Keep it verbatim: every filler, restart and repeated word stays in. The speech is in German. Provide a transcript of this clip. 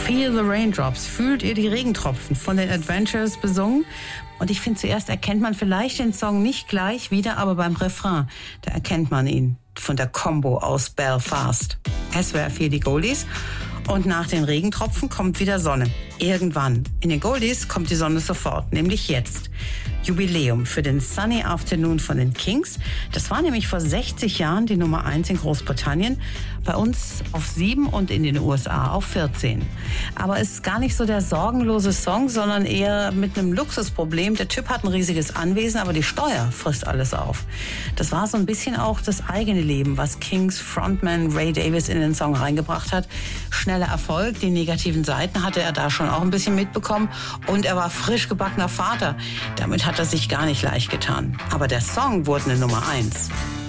Feel the Raindrops, fühlt ihr die Regentropfen, von den Adventures besungen. Und ich finde, zuerst erkennt man vielleicht den Song nicht gleich wieder, aber beim Refrain, da erkennt man ihn von der Combo aus Belfast. S W R vier die Goldies. Und nach den Regentropfen kommt wieder Sonne. Irgendwann. In den Goldies kommt die Sonne sofort, nämlich jetzt. Jubiläum für den Sunny Afternoon von den Kings. Das war nämlich vor sechzig Jahren die Nummer eins in Großbritannien. Bei uns auf sieben und in den U S A auf vierzehn. Aber es ist gar nicht so der sorgenlose Song, sondern eher mit einem Luxusproblem. Der Typ hat ein riesiges Anwesen, aber die Steuer frisst alles auf. Das war so ein bisschen auch das eigene Leben, was Kings Frontman Ray Davies in den Song reingebracht hat. Schneller Erfolg, die negativen Seiten hatte er da schon auch ein bisschen mitbekommen. Und er war frisch gebackener Vater. Damit hat er sich gar nicht leicht getan. Aber der Song wurde eine Nummer eins.